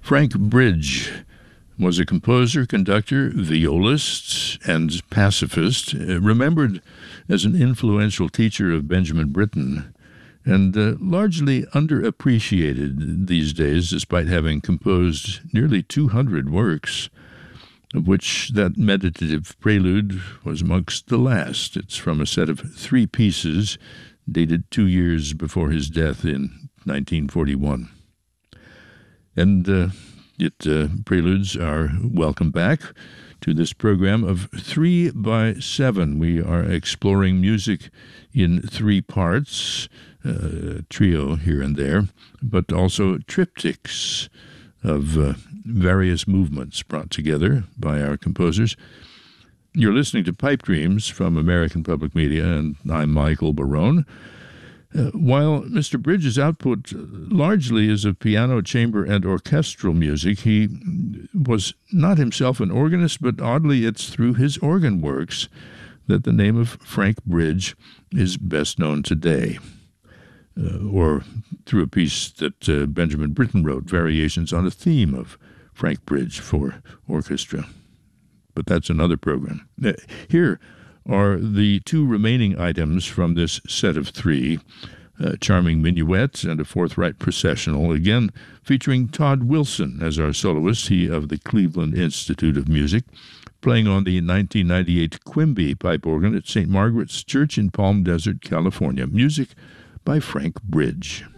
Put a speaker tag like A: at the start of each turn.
A: Frank Bridge was a composer, conductor, violist, and pacifist, remembered as an influential teacher of Benjamin Britten, and largely underappreciated these days, despite having composed nearly 200 works, of which that meditative prelude was amongst the last. It's from a set of 3 pieces dated 2 years before his death in 1941. And preludes are welcome back to this program of 3 by 7. We are exploring music in 3 parts, trio here and there, but also triptychs of various movements brought together by our composers. You're listening to Pipe Dreams from American Public Media, and I'm Michael Barone. While Mr. Bridges' output largely is of piano, chamber, and orchestral music, he was not himself an organist, but oddly it's through his organ works that the name of Frank Bridge is best known today, or through a piece that Benjamin Britten wrote, variations on a theme of Frank Bridge for orchestra. But that's another program. Here are the 2 remaining items from this set of 3, Charming Minuet and a Forthright Processional, again featuring Todd Wilson as our soloist, he of the Cleveland Institute of Music, playing on the 1998 Quimby pipe organ at St. Margaret's Church in Palm Desert, California. Music by Frank Bridge.